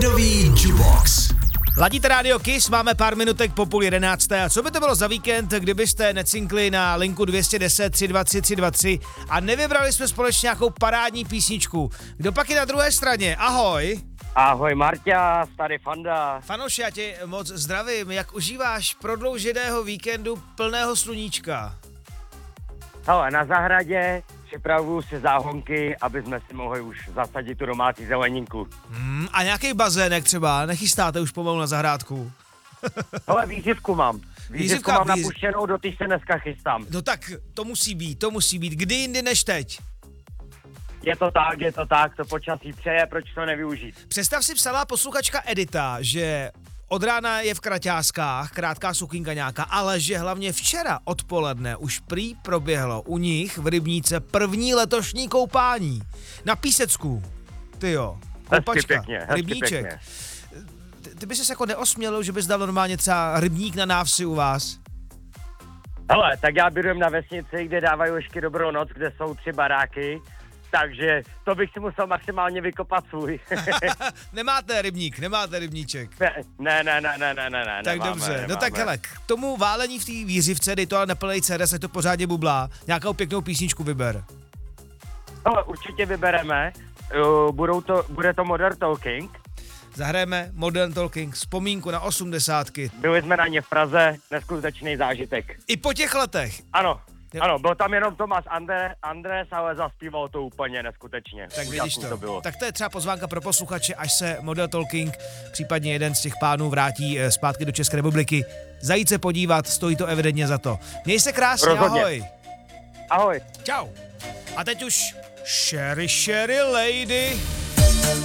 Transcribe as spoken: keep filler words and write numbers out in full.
Nový Jubox. Ladíte Radio Kiss, máme pár minutek po půl jedenácté. A co by to bylo za víkend, kdybyste necinkli na linku dvě jedna deset tři dva tři tři dva tři a nevybrali jsme společně nějakou parádní písničku? Kdo pak je na druhé straně? Ahoj. Ahoj Marťa, tady Fanda. Fanoši, já tě moc zdravím. Jak užíváš prodlouženého víkendu plného sluníčka? Hele, na zahradě připravuju si záhonky, aby jsme si mohli už zasadit tu domácí zeleninku. Hmm, a nějaký bazének třeba? Nechystáte už pomalu na zahrádku? Hele, výzivku mám. Výzivku Výzivka, mám výz- napuštěnou, do té se dneska chystám. No tak to musí být, to musí být. Kdy jindy než teď? Je to tak, je to tak, to počasí přeje, proč to nevyužít? Představ si, psala posluchačka Edita, že od rána je v kraťáskách, krátká sukínka nějaká, ale že hlavně včera odpoledne už prý proběhlo u nich v Rybníce první letošní koupání. Na Písecku. Tyjo, koupačka, Hezky pěkně, hezky rybníček. pěkně. Ty, ty bys se jako neosmělil, že bys dal normálně třeba rybník na návsi u vás? Hele, tak já bydlím na vesnici, kde dávají ještě dobrou noc, kde jsou tři baráky, takže to bych si musel maximálně vykopat svůj. Nemáte rybník, nemáte rybníček. Ne, ne, ne, ne, ne, ne, ne. Tak nemáme, dobře, nemáme. no tak hele, k tomu válení v té výřivce, dej to ale neplnej C D, se to pořádně bublá. Nějakou pěknou písničku vyber. Hele, určitě vybereme, uh, budou to, bude to Modern Talking. Zahrajeme Modern Talking, vzpomínku na osmdesátky. Byli jsme na ně v Praze, neskutečný zážitek. I po těch letech. Ano, Jo. ano, byl tam jenom Tomáš André, Andrés, ale zaspíval to úplně neskutečně. Tak Úžasný vidíš to. to bylo. Tak to je třeba pozvánka pro posluchače, až se Modern Talking, případně jeden z těch pánů vrátí eh, zpátky do České republiky. Zajít se podívat, stojí to evidentně za to. Měj se krásně, Rozhodně. ahoj. Ahoj. Čau. A teď už Sherry Sherry Lady.